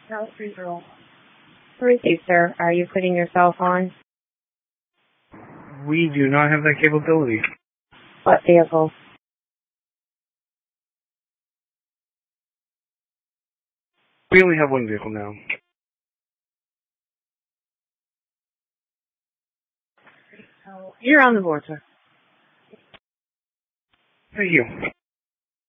No, free girl. Receive, sir. Are you putting your cell phone? We do not have that capability. What vehicle? We only have one vehicle now. You're on the board, sir. Thank you.